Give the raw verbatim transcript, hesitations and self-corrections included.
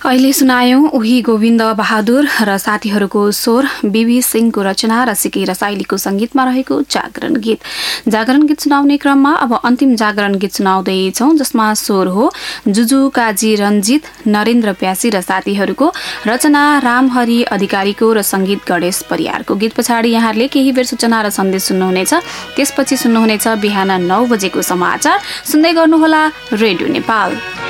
अहिले सुनायौं उही गोविन्द बहादुर र साथीहरूको स्वर, बीबी सिंहको रचना र सिके रसाइलीको संगीतमा रहेको जागरण गीत। जागरण गीत सुनाउने क्रममा अब अन्तिम जागरण गीत सुनाउँदैछौं, जसमा स्वर हो जुजु काजी रञ्जित, नरेन्द्र प्यासी र साथीहरूको, रचना रामहरि अधिकारीको र संगीत गणेश परियारको। गीत पछाडि यहाँहरूले केही बेर सूचना र सन्देश सुन्नुहुनेछ, त्यसपछि सुन्नुहुनेछ बिहान नौ बजेको समाचार। सुन्दै गर्नुहोला रेडियो नेपाल।